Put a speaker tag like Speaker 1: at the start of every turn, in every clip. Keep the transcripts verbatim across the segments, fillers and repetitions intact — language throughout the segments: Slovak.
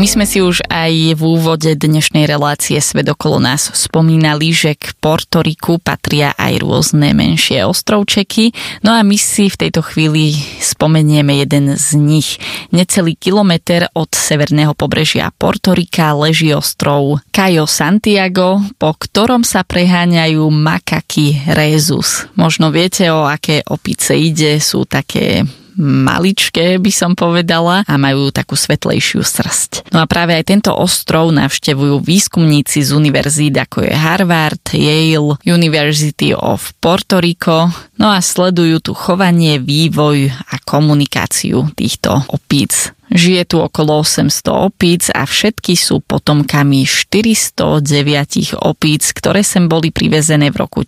Speaker 1: My sme si už aj v úvode dnešnej relácie Svet okolo nás spomínali, že k Portoriku patria aj rôzne menšie ostrovčeky. No a my si v tejto chvíli spomenieme jeden z nich. Necelý kilometer od severného pobrežia Portorika leží ostrov Cayo Santiago, po ktorom sa preháňajú makaky rhesus. Možno viete, o aké opice ide, sú také maličké, by som povedala, a majú takú svetlejšiu srsť. No a práve aj tento ostrov navštevujú výskumníci z univerzít ako je Harvard, Yale, University of Puerto Rico, no a sledujú tu chovanie, vývoj a komunikáciu týchto opíc. Žije tu okolo osemsto opíc a všetky sú potomkami štyristodeväť opíc, ktoré sem boli privezené v roku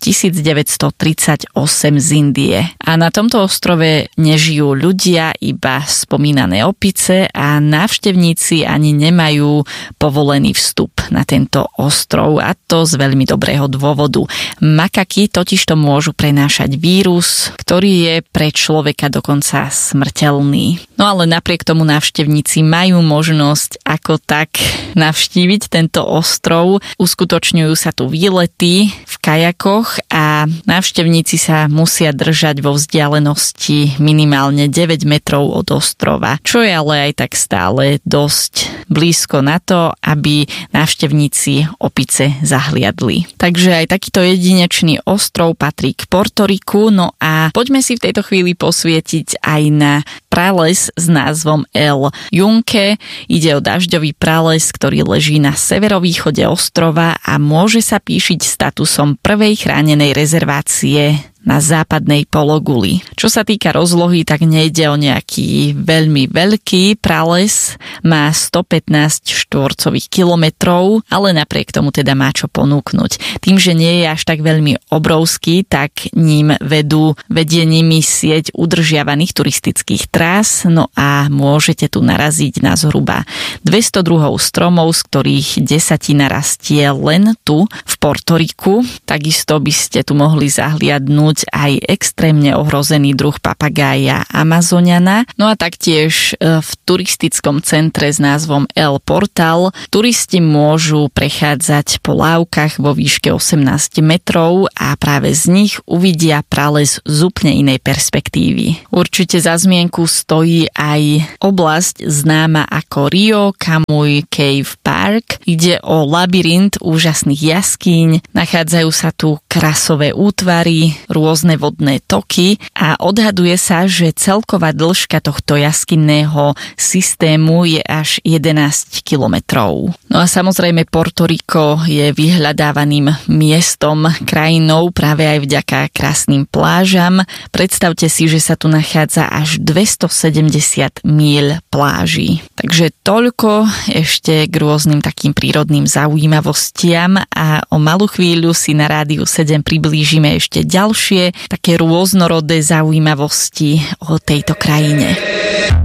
Speaker 1: devätnásťtridsaťosem z Indie. A na tomto ostrove nežijú ľudia, iba spomínané opice a návštevníci ani nemajú povolený vstup na tento ostrov, a to z veľmi dobrého dôvodu. Makaky totižto môžu prenášať vírus, ktorý je pre človeka dokonca smrteľný. No ale napriek tomu návštevníci majú možnosť ako tak navštíviť tento ostrov. Uskutočňujú sa tu výlety v kajakoch a návštevníci sa musia držať vo vzdialenosti minimálne deväť metrov od ostrova, čo je ale aj tak stále dosť blízko na to, aby návštevníci opice zahliadli. Takže aj takýto jedinečný ostrov patrí k Portoriku. No a poďme si v tejto chvíli posvietiť aj na prales s názvom El Yunque. Ide o dažďový prales, ktorý leží na severovýchode ostrova a môže sa píšiť statusom prvej chránenej rezervácie na západnej pologuli. Čo sa týka rozlohy, tak nejde o nejaký veľmi veľký prales, má stopätnásť štvorcových kilometrov, ale napriek tomu teda má čo ponúknuť. Tým, že nie je až tak veľmi obrovský, tak ním vedú vedie nimi sieť udržiavaných turistických trás, no a môžete tu naraziť na zhruba dvesto druhov stromov, z ktorých desatina rastie len tu v Portoriku. Takisto by ste tu mohli zahliadnúť aj extrémne ohrozený druh papagája amazoniana. No a taktiež v turistickom centre s názvom El Portal turisti môžu prechádzať po lávkach vo výške osemnásť metrov a práve z nich uvidia prales z úplne inej perspektívy. Určite za zmienku stojí aj oblasť známa ako Rio Camuy Cave Park. Ide o labyrint úžasných jaskýň, nachádzajú sa tu krasové útvary, rôzne vodné toky a odhaduje sa, že celková dĺžka tohto jaskinného systému je až jedenásť kilometrov. No a samozrejme Portoriko je vyhľadávaným miestom, krajinou práve aj vďaka krásnym plážam. Predstavte si, že sa tu nachádza až dvestosedemdesiat míľ pláží. Takže toľko ešte k rôznym takým prírodným zaujímavostiam a o malú chvíľu si na Rádiu sedem priblížime ešte ďalšie také rôznorodé zaujímavosti o tejto krajine.